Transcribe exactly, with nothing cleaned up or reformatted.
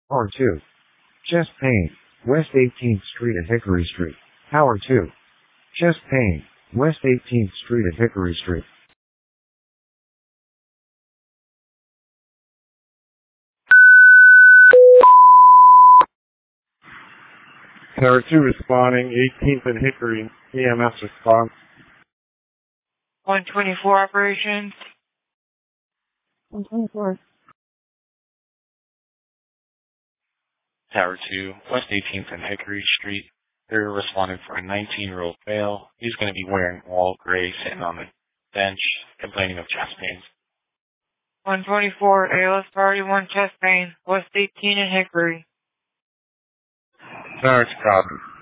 Tower two. Chest pain. West eighteenth Street at Hickory Street. Tower two. Chest pain. West eighteenth Street at Hickory Street. Tower two responding, eighteenth and Hickory, E M S response. one twenty-four operations. one twenty-four. Tower two, West eighteenth and Hickory Street. They're responding for a nineteen-year-old male. He's going to be wearing all gray, sitting on the bench, complaining of chest pains. one twenty-four, A L S Priority one chest pain, West eighteen and Hickory. Tower two, copy.